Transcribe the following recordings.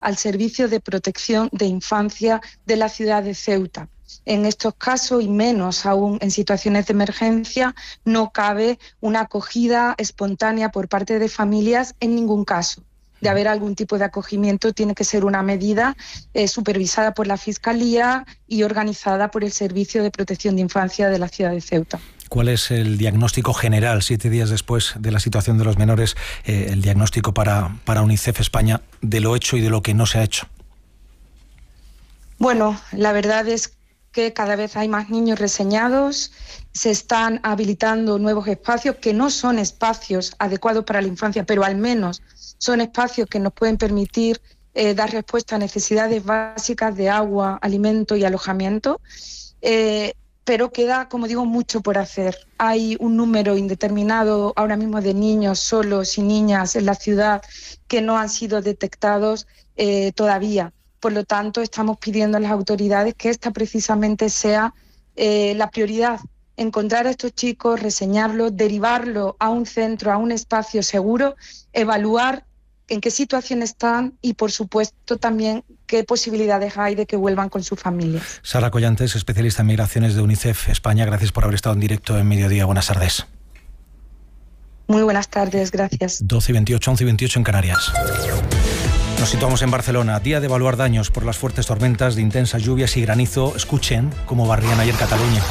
al Servicio de Protección de Infancia de la ciudad de Ceuta. En estos casos, y menos aún en situaciones de emergencia, no cabe una acogida espontánea por parte de familias en ningún caso. De haber algún tipo de acogimiento, tiene que ser una medida supervisada por la Fiscalía y organizada por el Servicio de Protección de Infancia de la ciudad de Ceuta. ¿Cuál es el diagnóstico general, 7 días después de la situación de los menores, el diagnóstico para UNICEF España de lo hecho y de lo que no se ha hecho? Bueno, la verdad es que cada vez hay más niños reseñados, se están habilitando nuevos espacios que no son espacios adecuados para la infancia, pero al menos son espacios que nos pueden permitir dar respuesta a necesidades básicas de agua, alimento y alojamiento. Pero queda, como digo, mucho por hacer. Hay un número indeterminado ahora mismo de niños solos y niñas en la ciudad que no han sido detectados todavía. Por lo tanto, estamos pidiendo a las autoridades que esta precisamente sea la prioridad. Encontrar a estos chicos, reseñarlos, derivarlos a un centro, a un espacio seguro, evaluar en qué situación están y, por supuesto, también qué posibilidades hay de que vuelvan con sus familias. Sara Collantes, especialista en migraciones de UNICEF España, gracias por haber estado en directo en Mediodía. Buenas tardes. Muy buenas tardes, gracias. 12:28, 11:28 en Canarias. Nos situamos en Barcelona. Día de evaluar daños por las fuertes tormentas de intensas lluvias y granizo. Escuchen cómo barrían ayer Cataluña.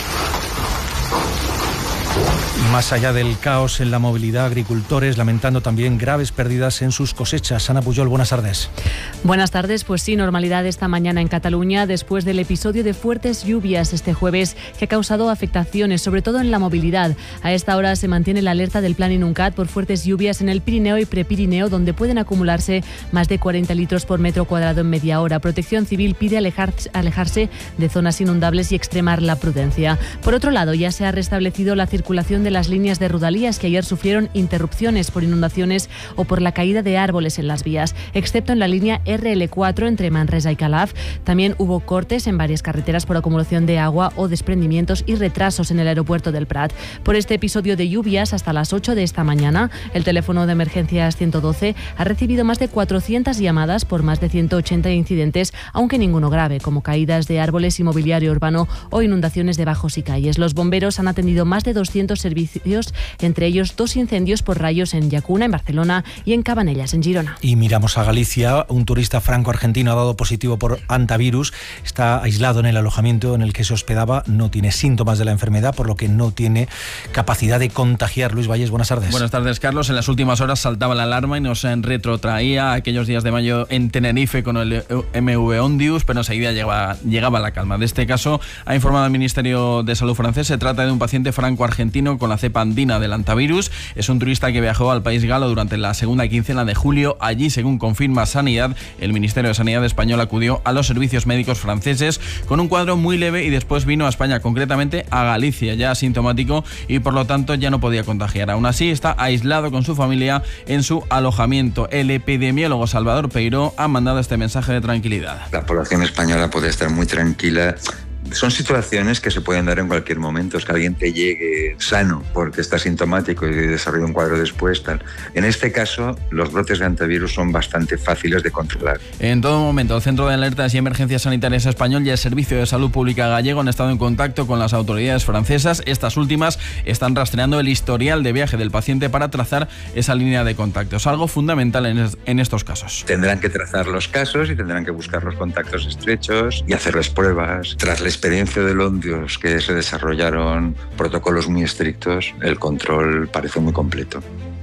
Y más allá del caos en la movilidad, agricultores lamentando también graves pérdidas en sus cosechas. Ana Pujol, buenas tardes. Buenas tardes. Pues sí, normalidad esta mañana en Cataluña después del episodio de fuertes lluvias este jueves que ha causado afectaciones, sobre todo en la movilidad. A esta hora se mantiene la alerta del Plan Inuncat por fuertes lluvias en el Pirineo y Prepirineo, donde pueden acumularse más de 40 litros por metro cuadrado en media hora. Protección Civil pide alejarse de zonas inundables y extremar la prudencia. Por otro lado, ya se ha restablecido la circulación de las líneas de Rodalies que ayer sufrieron interrupciones por inundaciones o por la caída de árboles en las vías, excepto en la línea RL4 entre Manresa y Calaf. También hubo cortes en varias carreteras por acumulación de agua o desprendimientos y retrasos en el aeropuerto del Prat. Por este episodio de lluvias, hasta las 8 de esta mañana, el teléfono de emergencias 112 ha recibido más de 400 llamadas por más de 180 incidentes, aunque ninguno grave, como caídas de árboles y mobiliario urbano o inundaciones de bajos y calles. Los bomberos han atendido más de 200 servicios, entre ellos 2 incendios por rayos en Llacuna, en Barcelona, y en Cabanellas, en Girona. Y miramos a Galicia. Un turista franco-argentino ha dado positivo por hantavirus. Está aislado en el alojamiento en el que se hospedaba. No tiene síntomas de la enfermedad, por lo que no tiene capacidad de contagiar. Luis Valles, buenas tardes. Buenas tardes, Carlos. En las últimas horas saltaba la alarma y nos retrotraía a aquellos días de mayo en Tenerife con el MV Ondius, pero enseguida llegaba la calma. De este caso ha informado el Ministerio de Salud francés. Se trata de un paciente franco-argentino con la cepa andina del hantavirus. Es un turista que viajó al país galo durante la segunda quincena de julio. Allí, según confirma Sanidad, el Ministerio de Sanidad español acudió a los servicios médicos franceses con un cuadro muy leve y después vino a España, concretamente a Galicia, ya asintomático y por lo tanto ya no podía contagiar. Aún así, está aislado con su familia en su alojamiento. El epidemiólogo Salvador Peiró ha mandado este mensaje de tranquilidad. La población española puede estar muy tranquila. Son situaciones que se pueden dar en cualquier momento. Es que alguien te llegue sano porque está sintomático y desarrolla un cuadro después, tal. En este caso, los brotes de hantavirus son bastante fáciles de controlar. En todo momento, el Centro de Alertas y Emergencias Sanitarias Español y el Servicio de Salud Pública gallego han estado en contacto con las autoridades francesas. Estas últimas están rastreando el historial de viaje del paciente para trazar esa línea de contactos, algo fundamental en estos casos. Tendrán que trazar los casos y tendrán que buscar los contactos estrechos y hacerles pruebas. Tras la experiencia del Ondius, que se desarrollaron protocolos muy estrictos, el control parece muy completo.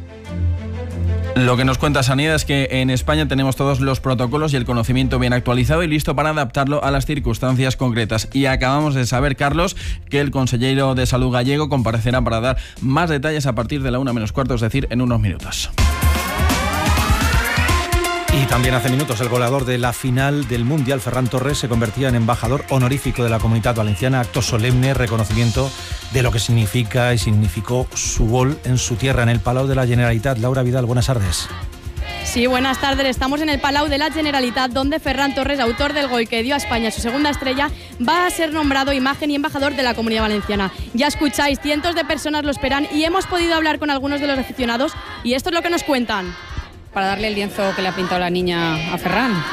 Lo que nos cuenta Sanidad es que en España tenemos todos los protocolos y el conocimiento bien actualizado y listo para adaptarlo a las circunstancias concretas. Y acabamos de saber, Carlos, que el consejero de Salud gallego comparecerá para dar más detalles a partir de la 1:15, es decir, en unos minutos. Y también hace minutos el goleador de la final del Mundial, Ferran Torres, se convertía en embajador honorífico de la Comunidad Valenciana. Acto solemne, reconocimiento de lo que significa y significó su gol en su tierra, en el Palau de la Generalitat. Laura Vidal, buenas tardes. Sí, buenas tardes. Estamos en el Palau de la Generalitat, donde Ferran Torres, autor del gol que dio a España su segunda estrella, va a ser nombrado imagen y embajador de la Comunidad Valenciana. Ya escucháis, cientos de personas lo esperan y hemos podido hablar con algunos de los aficionados y esto es lo que nos cuentan. para darle el lienzo que le ha pintado la niña a Ferran.